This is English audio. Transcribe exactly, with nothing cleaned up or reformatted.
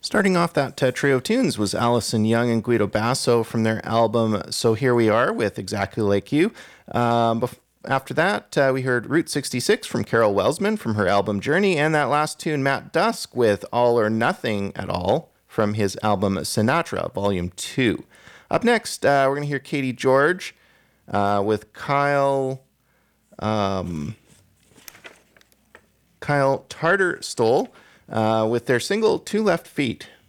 Starting off that uh, trio of tunes was Allison Young and Guido Basso from their album So Here We Are with Exactly Like You. Um, bef- after that, uh, we heard Route sixty-six from Carol Welsman from her album Journey, and that last tune, Matt Dusk with All or Nothing at All from his album Sinatra, Volume two. Up next, uh, we're going to hear Katie George uh, with Kyle um, Kyle Tarter Stoll uh, with their single Two Left Feet.